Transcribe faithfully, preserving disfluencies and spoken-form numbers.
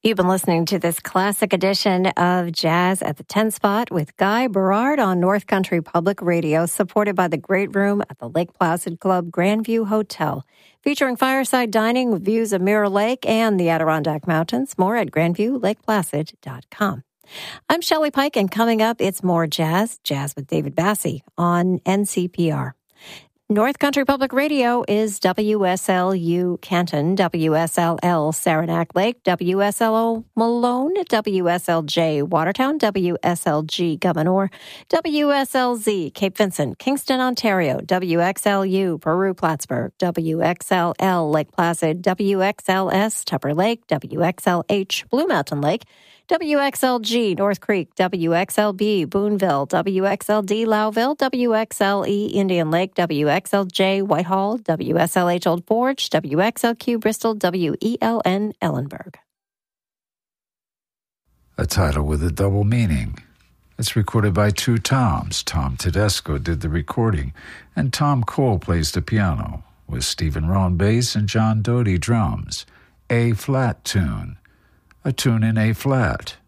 You've been listening to this classic edition of Jazz at the ten Spot with Guy Berard on North Country Public Radio, supported by the Great Room at the Lake Placid Club Grandview Hotel, featuring fireside dining with views of Mirror Lake and the Adirondack Mountains. More at grandview lake placid dot com. I'm Shelley Pike, and coming up, it's more jazz, Jazz with David Bassie on N C P R. North Country Public Radio is W S L U Canton, W S L L Saranac Lake, W S L O Malone, W S L J Watertown, W S L G Gouverneur, W S L Z Cape Vincent, Kingston, Ontario, W X L U Peru Plattsburgh, W X L L Lake Placid, W X L S Tupper Lake, W X L H Blue Mountain Lake, W X L G North Creek, W X L B Boonville, W X L D Lowville, W X L E Indian Lake, W X L J Whitehall, W S L H Old Forge, W X L Q Bristol, W E L N Ellenburg. A title with a double meaning. It's recorded by two Toms. Tom Tedesco did the recording, and Tom Cole plays the piano, with Stephen Rohn bass and John Doty drums. A-flat tune. A tune in A-flat.